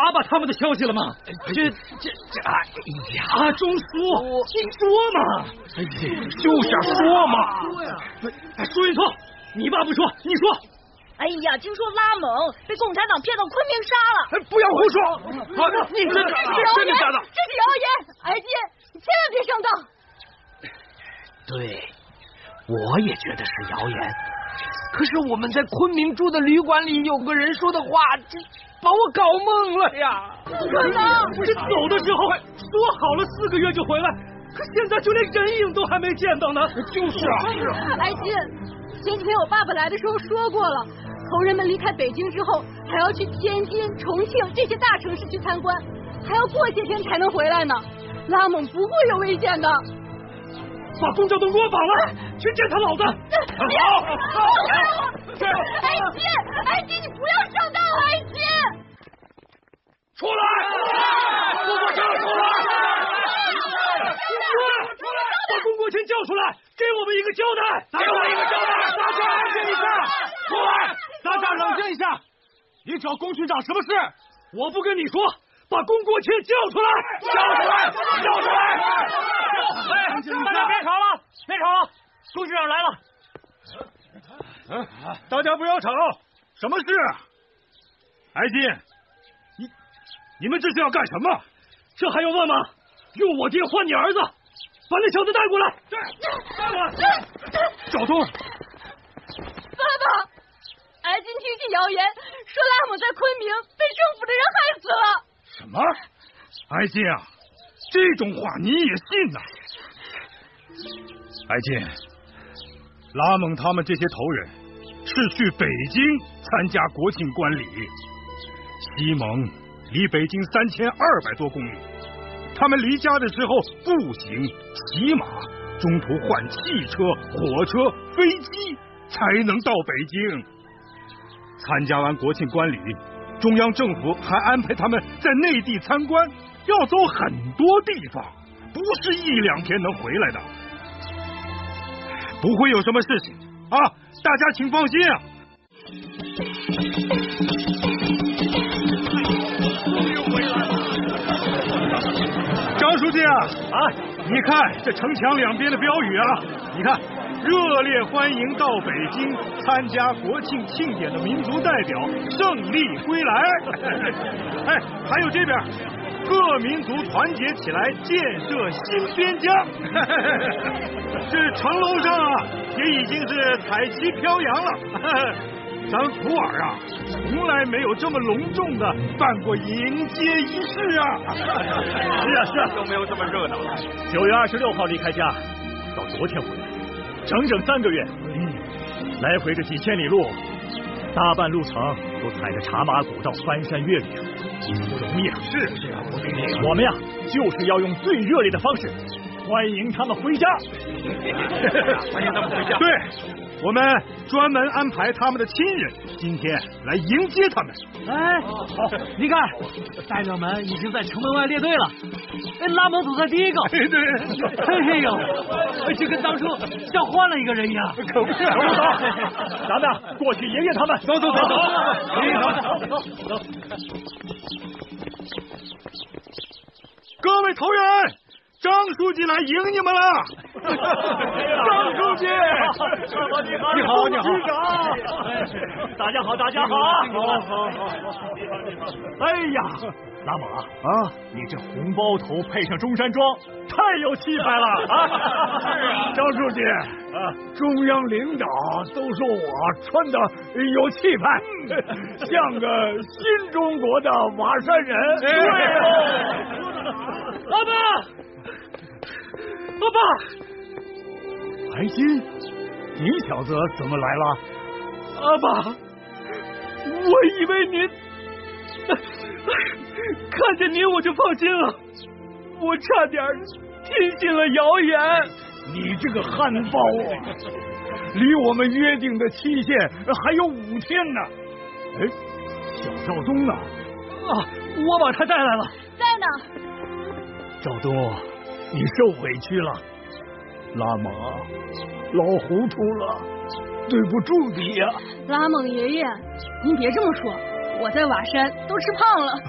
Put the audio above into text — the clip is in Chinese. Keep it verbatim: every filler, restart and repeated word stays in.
爸爸他们的消息了吗？ 这这这，哎呀， 啊，中苏，你说嘛？ 哎呀，就想说嘛。 说呀，说一说，你爸不说，你说。 哎呀，听说拉蒙被共产党骗到昆明杀了。 哎，不要胡说！啊，你这是谣言， 真的假的？ 这是谣言！哀金，你千万别上当。 对，我也觉得是谣言。可是我们在昆明住的旅馆里，有个人说的话，这把我搞懵了呀！ 不可能！ 这走的时候说好了四个月就回来，可现在就连人影都还没见到呢。 就是啊， 哀金，前几天我爸爸来的时候说过了，头人们离开北京之后，还要去天津、重庆这些大城市去参观，还要过些天才能回来呢。拉蒙不会有危险的。 把公交灯给我绑了，去见他老子！ 好，哀金，哀金，你不要上当了，哀金！ 出来！郭国强，出来！ 出来！把龚国谦叫出来，给我们一个交代！ 给我一个交代！ 大家冷静一下！出来！大家冷静一下！你找龚局长什么事？我不跟你说，把龚国谦叫出来！ 叫出来！叫出来！ 哎，大家别吵了，别吵了，龚局长来了。嗯，大家不要吵，什么事？哀金，你你们这是要干什么？这还用问吗？用我爹换你儿子，把那小子带过来。对，带过来。赵东， 爸爸，哀金听信谣言，说拉蒙在昆明被政府的人害死了。 什么？哀金啊，这种话你也信呐？哀金，拉蒙他们这些头人是去北京参加国庆观礼，西蒙离北京三千二百多公里，他们离家的时候步行、骑马，中途换汽车、火车、飞机才能到北京。参加完国庆观礼，中央政府还安排他们在内地参观，要走很多地方，不是一两天能回来的。不会有什么事情啊，大家请放心啊。张书记啊，啊，你看这城墙两边的标语啊，你看，热烈欢迎到北京参加国庆庆典的民族代表胜利归来。哎，还有这边，各民族团结起来建设新边疆。这城楼上啊，也已经是彩旗飘扬了。咱们普洱啊，从来没有这么隆重的办过迎接仪式啊！ 是啊是啊，都没有这么热闹。九月二十六号离开家，到昨天回来，整整三个月。嗯，来回这几千里路，大半路程都踩着茶马古道翻山越岭，不容易啊！ 是是啊，不容易。 我们呀，就是要用最热烈的方式欢迎他们回家。 欢迎他们回家。对。我们专门安排他们的亲人今天来迎接他们。 哎，好，你看，代表们已经在城门外列队了。哎，拉蒙走在第一个。 对对。 哎呦，就跟当初像换了一个人一样。 可不是。走走走，咱们过去迎迎他们。 走走走走，迎迎他们。走走。各位头人。张书记来迎你们了。张书记， 你好，你好，你好，局长，大家好，大家好， 好，好，好， 哎呀，拉蒙啊，啊，你这红包头配上中山装，太有气派了啊！ 是啊， 张书记，啊，中央领导都说我穿的有气派，像个新中国的瓦山人。 对哦， 老爸。爸爸， 白金，你小子怎么来了？ 阿爸，我以为您看见您我就放心了，我差点听信了谣言。 你这个汉包啊，离我们约定的期限还有五天呢。哎，小赵东呢？ 啊，我把他带来了。 在呢。 赵东，你受委屈了。拉蒙，老糊涂了，对不住你呀、啊。 拉蒙爷爷，您别这么说，我在瓦山都吃胖了。